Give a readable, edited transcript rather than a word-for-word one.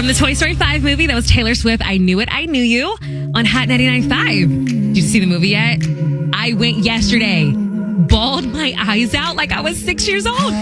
From the Toy Story 5 movie, that was Taylor Swift, I Knew It, I Knew You on Hot 99.5. Did you see the movie yet? I went yesterday, bawled my eyes out like I was 6 years old.